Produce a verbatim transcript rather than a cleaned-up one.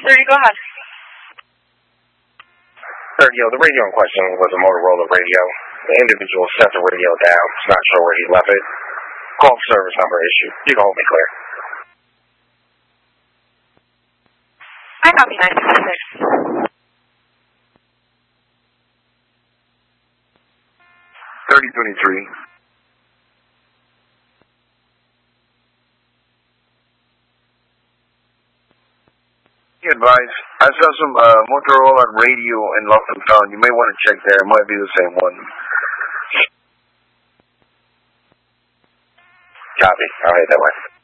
thirty, go ahead. thirty, the radio in question was a Motorola radio. The individual set the radio down. It's not sure where he left it. Call service number issue. You can hold me clear. I copy nine six. thirty twenty-three. Be advised, I saw some uh, Motorola radio in Lost and Found. You may want to check there. It might be the same one. Copy. I'll head that way.